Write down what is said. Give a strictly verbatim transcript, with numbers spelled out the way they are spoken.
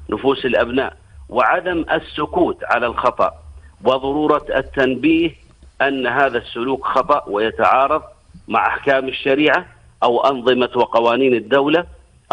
نفوس الأبناء، وعدم السكوت على الخطأ، وضرورة التنبيه أن هذا السلوك خطأ ويتعارض مع أحكام الشريعة أو أنظمة وقوانين الدولة.